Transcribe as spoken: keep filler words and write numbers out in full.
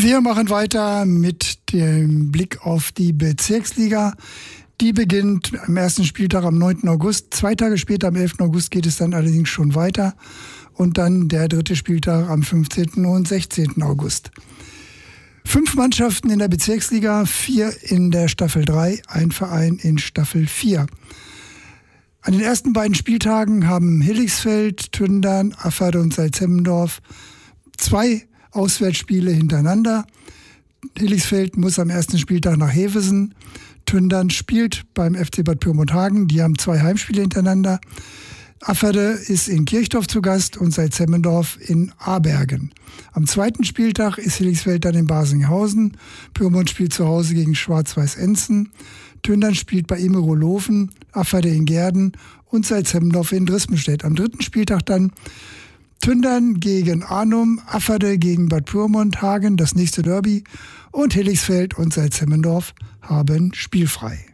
Wir machen weiter mit dem Blick auf die Bezirksliga. Die beginnt am ersten Spieltag am neunten August. Zwei Tage später, am elften August, geht es dann allerdings schon weiter. Und dann der dritte Spieltag am fünfzehnten und sechzehnten August. Fünf Mannschaften in der Bezirksliga, vier in der Staffel drei, ein Verein in Staffel vier. An den ersten beiden Spieltagen haben Hilligsfeld, Tündern, Afferde und Salzhemmendorf zwei Auswärtsspiele hintereinander. Hilligsfeld muss am ersten Spieltag nach Hevesen. Tündern spielt beim F C Bad Pyrmont-Hagen. Die haben zwei Heimspiele hintereinander. Afferde ist in Kirchdorf zu Gast und Salzhemmendorf in Abergen. Am zweiten Spieltag ist Hilligsfeld dann in Basinghausen. Pyrmont spielt zu Hause gegen Schwarz-Weiß-Enzen. Tündern spielt bei Imeroloven, Afferde in Gehrden und Salzhemmendorf in Drismenstedt. Am dritten Spieltag dann Tündern gegen Arnum, Afferde gegen Bad Pyrmont-Hagen, das nächste Derby. Und Hilligsfeld und Salzhemmendorf haben spielfrei.